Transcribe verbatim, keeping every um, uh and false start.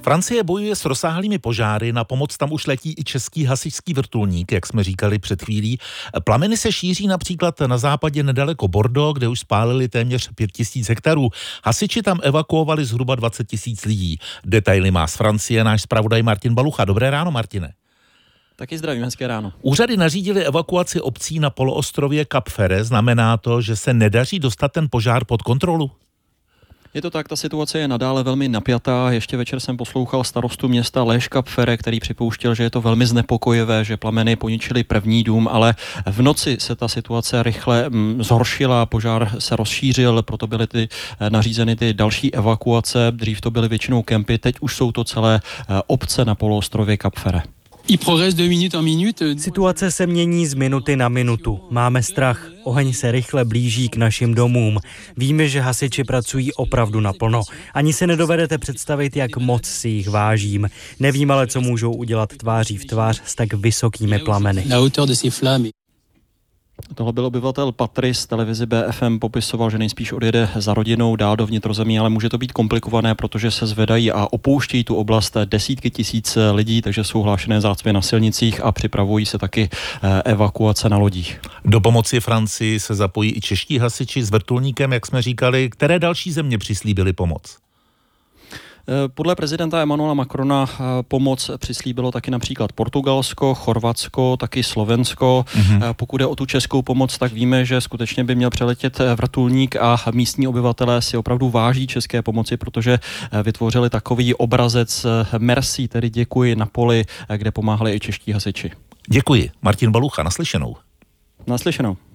Francie bojuje s rozsáhlými požáry, na pomoc tam už letí i český hasičský vrtulník, jak jsme říkali před chvílí. Plameny se šíří například na západě nedaleko Bordeaux, kde už spálili téměř pět tisíc hektarů. Hasiči tam evakuovali zhruba dvacet tisíc lidí. Detaily má z Francie náš zpravodaj Martin Balucha. Dobré ráno, Martine. Taky zdravím, hezké ráno. Úřady nařídily evakuaci obcí na poloostrově Cap Ferret. Znamená to, že se nedaří dostat ten požár pod kontrolu? Je to tak, ta situace je nadále velmi napjatá. Ještě večer jsem poslouchal starostu města Léž Cap Ferret, který připouštěl, že je to velmi znepokojivé, že plameny poničily první dům, ale v noci se ta situace rychle mm, zhoršila, požár se rozšířil, proto byly ty nařízeny ty další evakuace. Dřív to byly většinou kempy, teď už jsou to celé obce na poloostrově Cap Ferret. Situace se mění z minuty na minutu. Máme strach. Oheň se rychle blíží k našim domům. Víme, že hasiči pracují opravdu naplno. Ani si nedovedete představit, jak moc si jich vážím. Nevím ale, co můžou udělat tváří v tvář s tak vysokými plameny. Tohle byl obyvatel Patrice z televizi B F M, popisoval, že nejspíš odjede za rodinou dál do vnitrozemí, ale může to být komplikované, protože se zvedají a opouštějí tu oblast desítky tisíc lidí, takže jsou hlášené zácpy na silnicích a připravují se taky evakuace na lodích. Do pomoci Francii se zapojí i čeští hasiči s vrtulníkem, jak jsme říkali. Které další země přislíbily pomoc? Podle prezidenta Emmanuela Macrona pomoc přislíbilo taky například Portugalsko, Chorvatsko, taky Slovensko. Mm-hmm. Pokud je o tu českou pomoc, tak víme, že skutečně by měl přeletět vrtulník a místní obyvatelé si opravdu váží české pomoci, protože vytvořili takový obrazec Merci, tedy děkuji na poli, kde pomáhali i čeští hasiči. Děkuji. Martin Balucha, naslyšenou. Naslyšenou.